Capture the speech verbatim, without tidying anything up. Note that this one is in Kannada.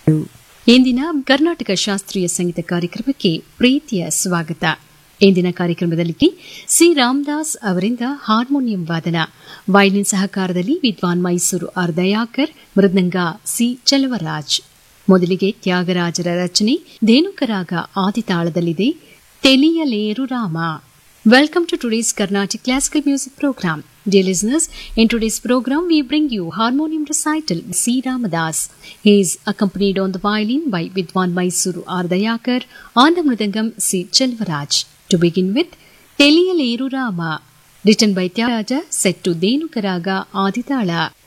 ಇಂದಿನ ಕರ್ನಾಟಕ ಶಾಸ್ತ್ರೀಯ ಸಂಗೀತ ಕಾರ್ಯಕ್ರಮಕ್ಕೆ ಪ್ರೀತಿಯ ಸ್ವಾಗತ. ಇಂದಿನ ಕಾರ್ಯಕ್ರಮದಲ್ಲಿ ಸಿ ರಾಮದಾಸ್ ಅವರಿಂದ ಹಾರ್ಮೋನಿಯಂ ವಾದನ, ವಯಲಿನ್ ಸಹಕಾರದಲ್ಲಿ ವಿದ್ವಾನ್ ಮೈಸೂರು ಆರ್ ದಯಾಕರ್, ಮೃದಂಗ ಸಿ ಚೆಲುವರಾಜ್. ಮೊದಲಿಗೆ ತ್ಯಾಗರಾಜರ ರಚನೆ ಧೇನುಕರಾಗ ಆದಿತಾಳದಲ್ಲಿದೆ, ತೆಲಿಯಲೇರು Rama. Welcome to today's Carnatic Classical Music Program. Dear listeners, in today's program we bring you harmonium recital C. Ramadas. He is accompanied on the violin by Vidwan Mysuru R. Dayakar, on the mridangam C. Chelvaraj. To begin with, Teliyaleru Rama, written by Tyagaraja, set to Dhenukaraga Aditala.